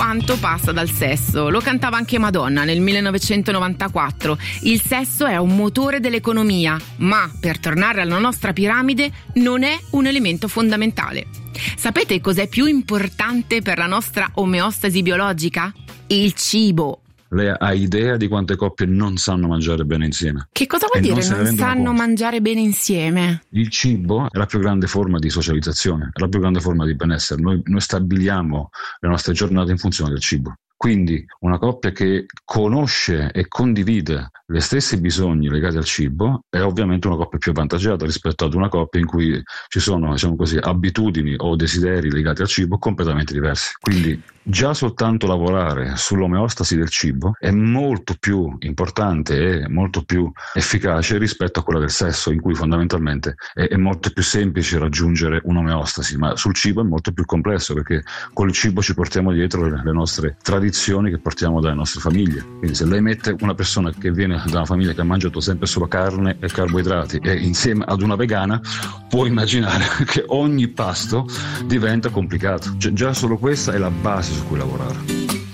quanto passa dal sesso. Lo cantava anche Madonna nel 1994. Il sesso è un motore dell'economia, ma per tornare alla nostra piramide non è un elemento fondamentale. Sapete cos'è più importante per la nostra omeostasi biologica? Il cibo. Lei ha idea di quante coppie non sanno mangiare bene insieme? Che cosa vuol dire non sanno mangiare bene insieme? Il cibo è la più grande forma di socializzazione, è la più grande forma di benessere. Noi stabiliamo le nostre giornate in funzione del cibo. Quindi una coppia che conosce e condivide gli stessi bisogni legati al cibo è ovviamente una coppia più avvantaggiata rispetto ad una coppia in cui ci sono, diciamo così, abitudini o desideri legati al cibo completamente diversi. Quindi già soltanto lavorare sull'omeostasi del cibo è molto più importante e molto più efficace rispetto a quella del sesso, in cui fondamentalmente è molto più semplice raggiungere un'omeostasi, ma sul cibo è molto più complesso, perché con il cibo ci portiamo dietro le nostre tradizioni che portiamo dalle nostre famiglie. Quindi se lei mette una persona che viene da una famiglia che ha mangiato sempre solo carne e carboidrati e insieme ad una vegana, può immaginare che ogni pasto diventa complicato. Già solo questa è la base su cui lavorare.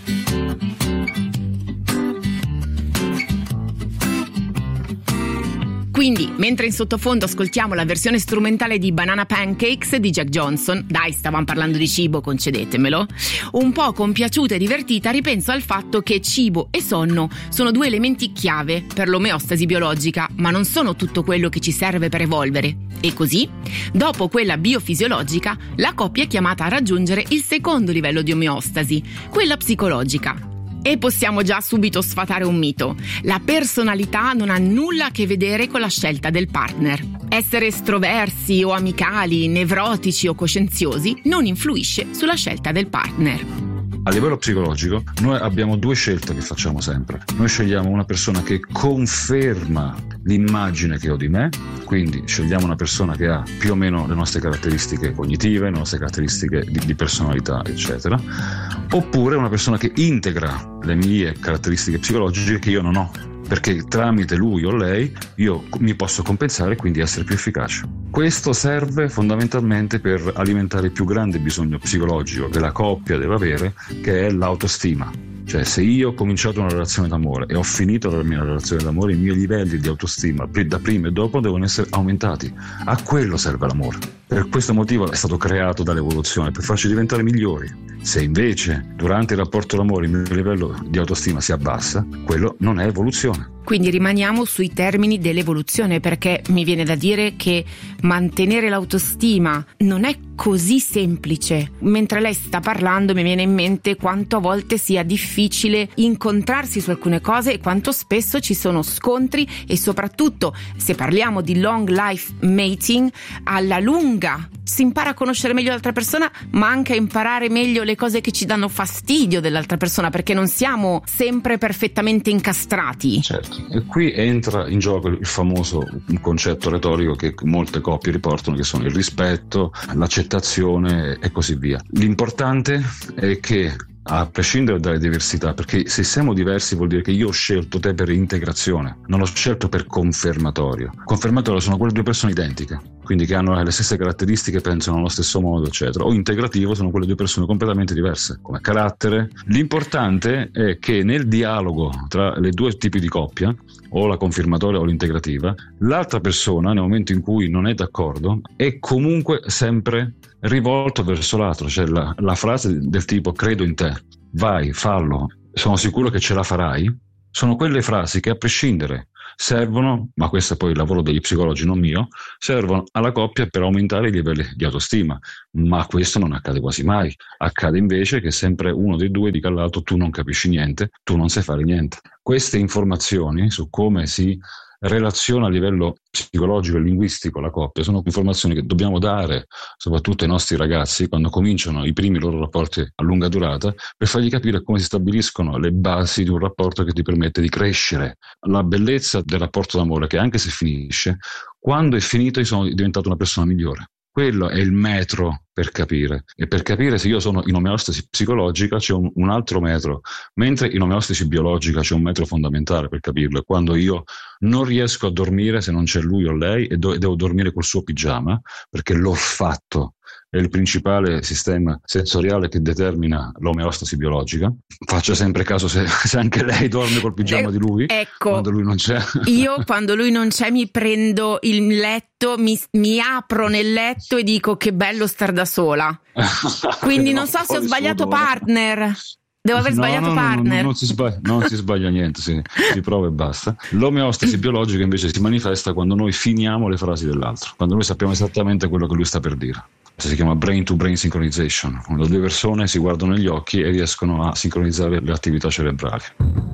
Quindi, mentre in sottofondo ascoltiamo la versione strumentale di Banana Pancakes di Jack Johnson, dai, stavamo parlando di cibo, concedetemelo, un po' compiaciuta e divertita ripenso al fatto che cibo e sonno sono due elementi chiave per l'omeostasi biologica, ma non sono tutto quello che ci serve per evolvere. E così, dopo quella biofisiologica, la coppia è chiamata a raggiungere il secondo livello di omeostasi, quella psicologica. E possiamo già subito sfatare un mito. La personalità non ha nulla a che vedere con la scelta del partner. Essere estroversi o amicali, nevrotici o coscienziosi non influisce sulla scelta del partner. A livello psicologico noi abbiamo due scelte che facciamo sempre. Noi scegliamo una persona che conferma l'immagine che ho di me, quindi scegliamo una persona che ha più o meno le nostre caratteristiche cognitive, le nostre caratteristiche di personalità, eccetera, oppure una persona che integra le mie caratteristiche psicologiche che io non ho, perché tramite lui o lei io mi posso compensare e quindi essere più efficace. Questo serve fondamentalmente per alimentare il più grande bisogno psicologico che la coppia deve avere, che è l'autostima. Cioè, se io ho cominciato una relazione d'amore e ho finito la mia relazione d'amore, i miei livelli di autostima da prima e dopo devono essere aumentati. A quello serve l'amore. Per questo motivo è stato creato dall'evoluzione, per farci diventare migliori. Se invece durante il rapporto d'amore il mio livello di autostima si abbassa, quello non è evoluzione. Quindi rimaniamo sui termini dell'evoluzione, perché mi viene da dire che mantenere l'autostima non è così semplice. Mentre lei sta parlando mi viene in mente quanto a volte sia difficile incontrarsi su alcune cose e quanto spesso ci sono scontri, e soprattutto se parliamo di long life mating, alla lunga si impara a conoscere meglio l'altra persona, ma anche a imparare meglio le cose che ci danno fastidio dell'altra persona, perché non siamo sempre perfettamente incastrati. Certo. E qui entra in gioco il famoso concetto retorico che molte coppie riportano, che sono il rispetto, l'accettazione e così via. L'importante è che, a prescindere dalle diversità, perché se siamo diversi vuol dire che io ho scelto te per integrazione, non l'ho scelto per confermatorio. Confermatorio sono quelle due persone identiche, quindi che hanno le stesse caratteristiche, pensano allo stesso modo, eccetera. O integrativo sono quelle due persone completamente diverse come carattere. L'importante è che nel dialogo tra le due tipi di coppia, o la confermatoria o l'integrativa, l'altra persona, nel momento in cui non è d'accordo, è comunque sempre rivolto verso l'altro. Cioè la frase del tipo credo in te, vai, fallo, sono sicuro che ce la farai, sono quelle frasi che a prescindere servono, ma questo è poi il lavoro degli psicologi, non mio, servono alla coppia per aumentare i livelli di autostima, ma questo non accade quasi mai. Accade invece che sempre uno dei due dica all'altro tu non capisci niente, tu non sai fare niente. Queste informazioni su come si relaziona a livello psicologico e linguistico la coppia sono informazioni che dobbiamo dare soprattutto ai nostri ragazzi quando cominciano i primi loro rapporti a lunga durata, per fargli capire come si stabiliscono le basi di un rapporto che ti permette di crescere. La bellezza del rapporto d'amore, che anche se finisce, quando è finito io sono diventato una persona migliore. Quello è il metro per capire, e per capire se io sono in omeostasi psicologica c'è un altro metro, mentre in omeostasi biologica c'è un metro fondamentale per capirlo, è quando io non riesco a dormire se non c'è lui o lei e devo dormire col suo pigiama perché l'ho fatto è il principale sistema sensoriale che determina l'omeostasi biologica. Faccia sempre caso se anche lei dorme col pigiama di lui, ecco, quando lui non c'è. Io quando lui non c'è mi prendo il letto, mi apro nel letto e dico che bello star da sola. Quindi non so se ho sbagliato partner. Devo aver sbagliato partner. Non si sbaglia niente, si prova e basta. L'omeostasi biologica invece si manifesta quando noi finiamo le frasi dell'altro, quando noi sappiamo esattamente quello che lui sta per dire. Si chiama brain to brain synchronization, quando due persone si guardano negli occhi e riescono a sincronizzare le attività cerebrali.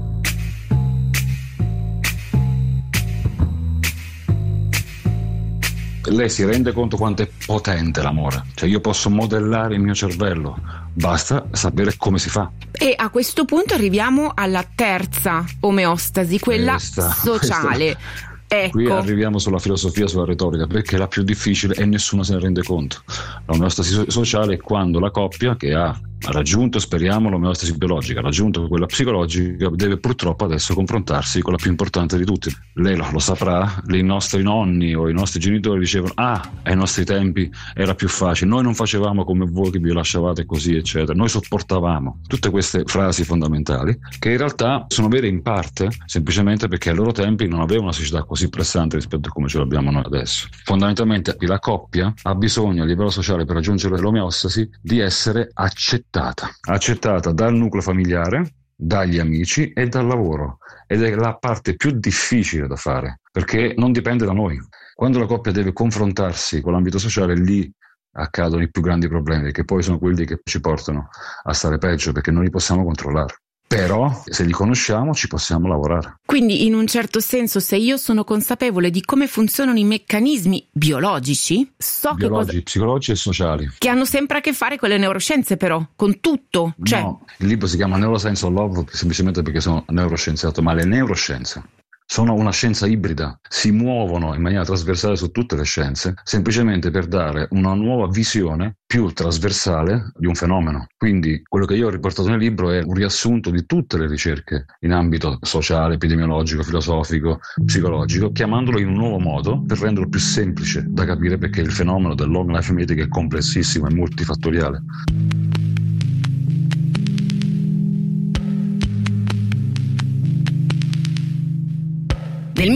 Lei si rende conto quanto è potente l'amore, cioè io posso modellare il mio cervello, basta sapere come si fa. E a questo punto arriviamo alla terza omeostasi, quella sociale. Ecco. Qui arriviamo sulla filosofia, sulla retorica, perché è la più difficile e nessuno se ne rende conto. L'omeostasi sociale è quando la coppia che ha raggiunto, speriamo, l'omeostasi biologica, ha raggiunto quella psicologica, deve purtroppo adesso confrontarsi con la più importante di tutti. Lei lo saprà, i nostri nonni o i nostri genitori dicevano ai nostri tempi era più facile, noi non facevamo come voi che vi lasciavate così eccetera, noi sopportavamo. Tutte queste frasi fondamentali che in realtà sono vere in parte semplicemente perché ai loro tempi non avevano una società così pressante rispetto a come ce l'abbiamo noi adesso. Fondamentalmente la coppia ha bisogno a livello sociale, per raggiungere l'omeostasi, di essere accettata dal nucleo familiare, dagli amici e dal lavoro, ed è la parte più difficile da fare perché non dipende da noi. Quando la coppia deve confrontarsi con l'ambito sociale, lì accadono i più grandi problemi, che poi sono quelli che ci portano a stare peggio perché non li possiamo controllare. Però se li conosciamo ci possiamo lavorare. Quindi in un certo senso, se io sono consapevole di come funzionano i meccanismi biologici, psicologici e sociali, che hanno sempre a che fare con le neuroscienze, però con tutto. No, il libro si chiama Neuroscience of Love semplicemente perché sono neuroscienziato, ma le neuroscienze sono una scienza ibrida, si muovono in maniera trasversale su tutte le scienze, semplicemente per dare una nuova visione più trasversale di un fenomeno. Quindi quello che io ho riportato nel libro è un riassunto di tutte le ricerche in ambito sociale, epidemiologico, filosofico, psicologico, chiamandolo in un nuovo modo per renderlo più semplice da capire, perché il fenomeno del long life meeting è complessissimo e multifattoriale. Nel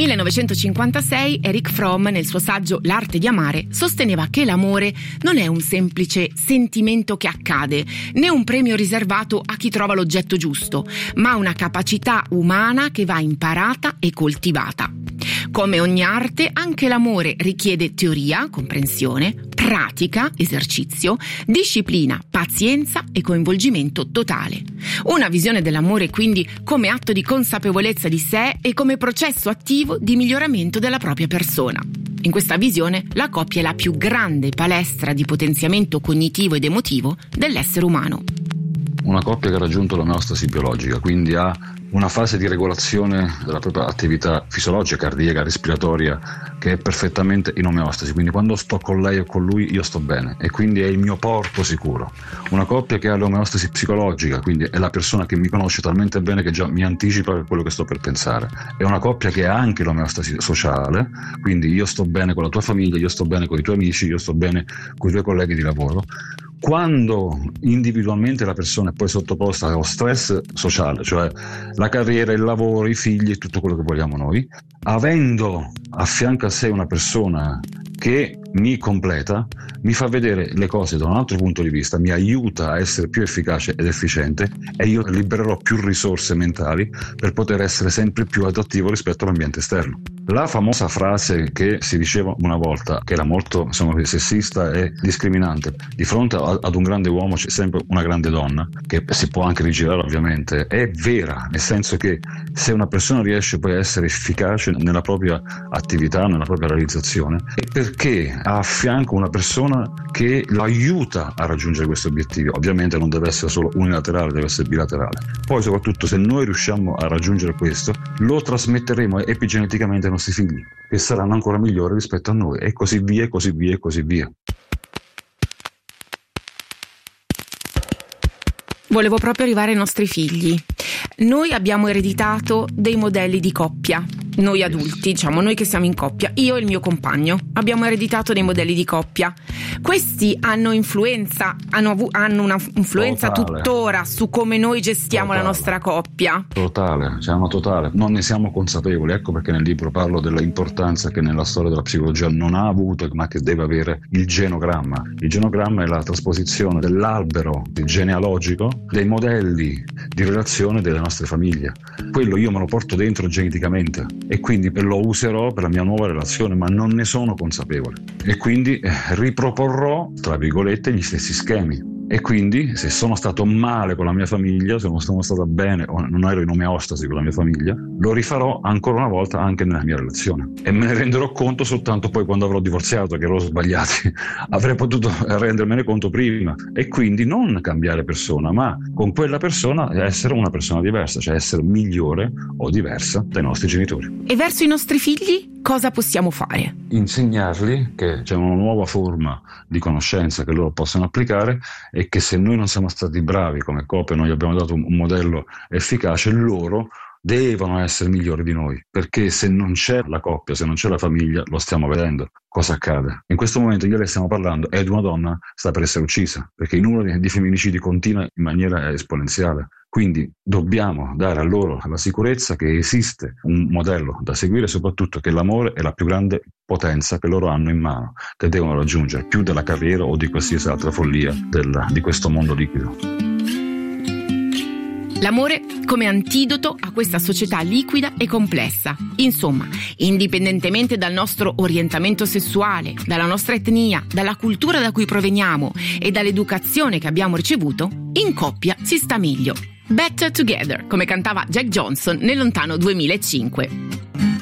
1956 Erich Fromm, nel suo saggio L'arte di amare, sosteneva che l'amore non è un semplice sentimento che accade, né un premio riservato a chi trova l'oggetto giusto, ma una capacità umana che va imparata e coltivata. Come ogni arte, anche l'amore richiede teoria, comprensione, pratica, esercizio, disciplina, pazienza e coinvolgimento totale. Una visione dell'amore quindi come atto di consapevolezza di sé e come processo attivo di miglioramento della propria persona. In questa visione, la coppia è la più grande palestra di potenziamento cognitivo ed emotivo dell'essere umano. Una coppia che ha raggiunto l'omeostasi biologica, quindi ha una fase di regolazione della propria attività fisiologica, cardiaca, respiratoria, che è perfettamente in omeostasi. Quindi quando sto con lei o con lui io sto bene e quindi è il mio porto sicuro. Una coppia che ha l'omeostasi psicologica, quindi è la persona che mi conosce talmente bene che già mi anticipa quello che sto per pensare. È una coppia che ha anche l'omeostasi sociale, quindi io sto bene con la tua famiglia, io sto bene con i tuoi amici, io sto bene con i tuoi colleghi di lavoro. Quando individualmente la persona è poi sottoposta allo stress sociale, cioè la carriera, il lavoro, i figli e tutto quello che vogliamo noi, avendo a fianco a sé una persona che mi completa, mi fa vedere le cose da un altro punto di vista, mi aiuta a essere più efficace ed efficiente e io libererò più risorse mentali per poter essere sempre più adattivo rispetto all'ambiente esterno. La famosa frase che si diceva una volta, che era molto sessista e discriminante: di fronte ad un grande uomo c'è sempre una grande donna, che si può anche rigirare ovviamente, è vera, nel senso che se una persona riesce poi a essere efficace nella propria attività, nella propria realizzazione, è perché ha a fianco una persona che lo aiuta a raggiungere questi obiettivi. Ovviamente non deve essere solo unilaterale, deve essere bilaterale. Poi soprattutto se noi riusciamo a raggiungere questo, lo trasmetteremo epigeneticamente ai nostri figli, che saranno ancora migliori rispetto a noi, e così via, e così via, e così via. Volevo proprio arrivare ai nostri figli. Noi abbiamo ereditato dei modelli di coppia, noi adulti, diciamo, noi che siamo in coppia, io e il mio compagno, abbiamo ereditato dei modelli di coppia. Questi hanno influenza, hanno una influenza tuttora su come noi gestiamo la nostra coppia? Totale. Non ne siamo consapevoli. Ecco perché nel libro parlo dell'importanza che nella storia della psicologia non ha avuto, ma che deve avere il genogramma. Il genogramma è la trasposizione dell'albero genealogico dei modelli di relazione delle nostre famiglie. Quello io me lo porto dentro geneticamente e quindi lo userò per la mia nuova relazione, ma non ne sono consapevole, e quindi riproporrò, tra virgolette, gli stessi schemi. E quindi se sono stato male con la mia famiglia, se non sono stato bene o non ero in omeostasi con la mia famiglia, lo rifarò ancora una volta anche nella mia relazione, e me ne renderò conto soltanto poi quando avrò divorziato, che ero sbagliati. Avrei potuto rendermene conto prima. E quindi non cambiare persona, ma con quella persona essere una persona diversa, cioè essere migliore o diversa dai nostri genitori. E verso i nostri figli cosa possiamo fare? Insegnargli che c'è una nuova forma di conoscenza che loro possono applicare, e che se noi non siamo stati bravi come coppia, noi abbiamo dato un modello efficace, loro devono essere migliori di noi, perché se non c'è la coppia, se non c'è la famiglia, lo stiamo vedendo. Cosa accade? In questo momento io le stiamo parlando ed una donna sta per essere uccisa, perché il numero di femminicidi continua in maniera esponenziale. Quindi dobbiamo dare a loro la sicurezza che esiste un modello da seguire, soprattutto che l'amore è la più grande potenza che loro hanno in mano, che devono raggiungere più della carriera o di qualsiasi altra follia di questo mondo liquido. L'amore come antidoto a questa società liquida e complessa. Insomma, indipendentemente dal nostro orientamento sessuale, dalla nostra etnia, dalla cultura da cui proveniamo e dall'educazione che abbiamo ricevuto, in coppia si sta meglio. Better Together, come cantava Jack Johnson nel lontano 2005.